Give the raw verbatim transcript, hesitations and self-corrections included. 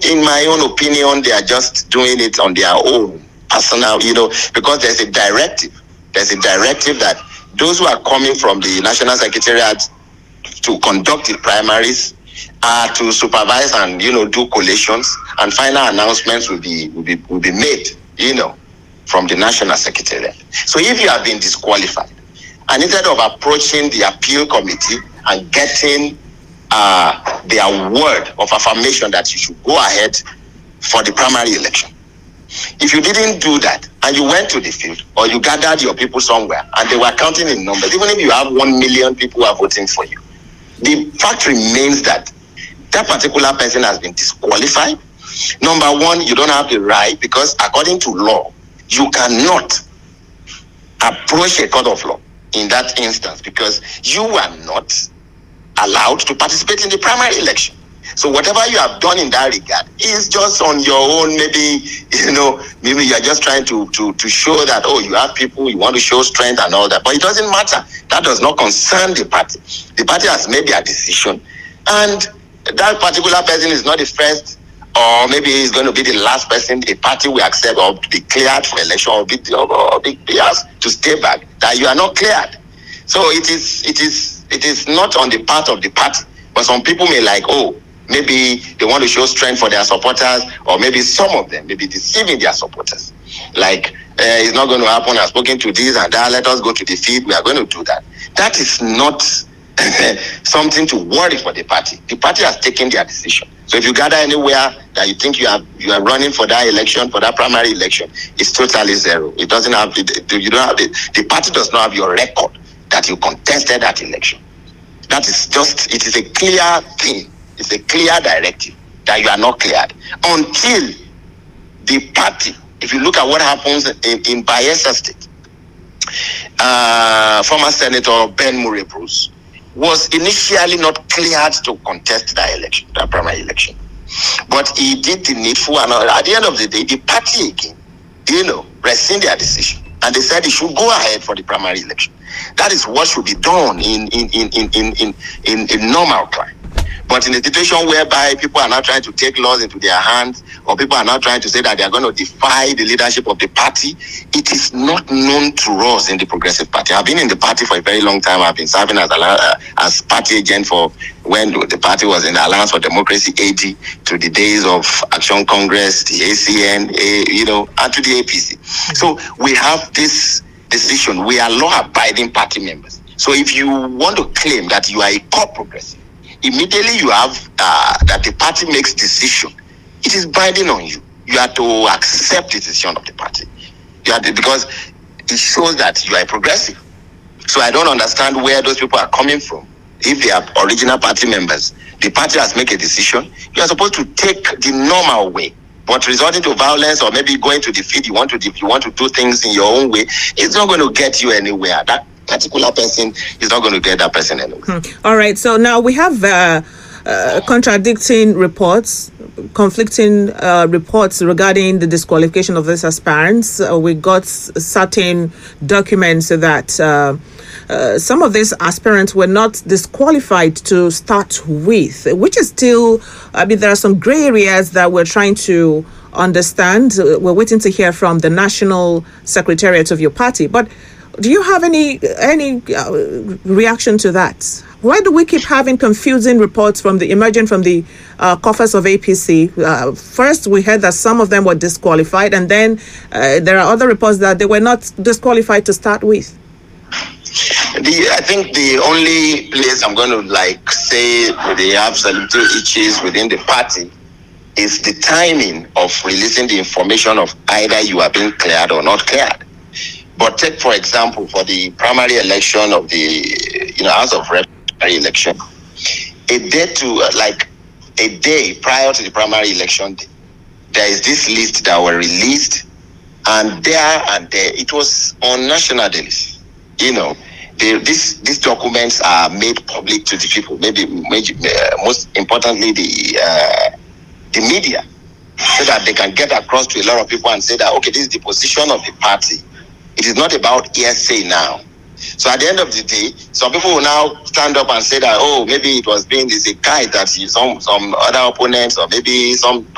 in my own opinion, they are just doing it on their own personal, you know, because there's a directive. There's a directive that those who are coming from the National Secretariat to conduct the primaries are to supervise and, you know, do collations, and final announcements will be will be will be made, you know, from the National Secretariat. So if you have been disqualified, and instead of approaching the appeal committee and getting uh, their word of affirmation that you should go ahead for the primary election, if you didn't do that and you went to the field or you gathered your people somewhere and they were counting in numbers, even if you have one million people who are voting for you, the fact remains that that particular person has been disqualified. Number one, you don't have the right, because according to law, you cannot approach a court of law in that instance because you are not allowed to participate in the primary election. So whatever you have done in that regard is just on your own. Maybe, you know, maybe you're just trying to, to, to show that, oh, you have people, you want to show strength and all that. But it doesn't matter. That does not concern the party. The party has made their decision. And that particular person is not the first, or maybe he's going to be the last person the party will accept or be cleared for election, or be, or be, be asked to stay back, that you are not cleared. So it is, it is, it is not on the part of the party. But some people may like, oh, maybe they want to show strength for their supporters, or maybe some of them may be deceiving their supporters. Like, uh, it's not going to happen. I've spoken to this and that. Let us go to the field. We are going to do that. That is not something to worry for the party. The party has taken their decision. So if you gather anywhere that you think you are you are running for that election, for that primary election, it's totally zero. It doesn't have you don't have the, the party does not have your record that you contested that election. That is just, it is a clear thing. It's a clear directive that you are not cleared until the party. If you look at what happens in, in Bayelsa State, uh, former Senator Ben Murray Bruce was initially not cleared to contest that election, that primary election. But he did the needful, and at the end of the day, the party again, you know, rescinded their decision. And they said he should go ahead for the primary election. That is what should be done in in in in in in, in, in normal time. But in a situation whereby people are now trying to take laws into their hands, or people are now trying to say that they are going to defy the leadership of the party, it is not known to us in the Progressive Party. I've been in the party for a very long time. I've been serving as uh, as party agent for when the party was in the Alliance for Democracy, A D, to the days of Action Congress, the A C N, A, you know, and to the A P C. Mm-hmm. So we have this decision. We are law-abiding party members. So if you want to claim that you are a core progressive, immediately you have uh, that the party makes decision, it is binding on you. You have to accept the decision of the party. You have to, because it shows that you are a progressive. So I don't understand where those people are coming from. If they are original party members, the party has made a decision. You are supposed to take the normal way. But resorting to violence, or maybe going to the field, you want to if you want to do things in your own way, it's not going to get you anywhere. That particular person is not going to get that person anywhere. Hmm. All right. So now we have uh, uh, contradicting reports, conflicting uh, reports regarding the disqualification of these aspirants. Uh, we got certain documents that uh, uh, some of these aspirants were not disqualified to start with, which is still, I mean, there are some gray areas that we're trying to understand. We're waiting to hear from the National Secretariat of your party. But do you have any any uh, reaction to that? Why do we keep having confusing reports from the emerging from the uh, coffers of A P C? Uh, first, we heard that some of them were disqualified, and then uh, there are other reports that they were not disqualified to start with. The, I think the only place I'm going to like say they have some little itches within the party is the timing of releasing the information of either you are being cleared or not cleared. But take, for example, for the primary election of the, you know, House of Rep election, a day to, uh, like, a day prior to the primary election day, there is this list that were released, and there and there, it was on national dailies. You know, they, this, these documents are made public to the people, maybe, maybe uh, most importantly, the, uh, the media, so that they can get across to a lot of people and say that, okay, this is the position of the party. It is not about hearsay now. So at the end of the day, some people will now stand up and say that, oh, maybe it was being this a guide that some some other opponents, or maybe some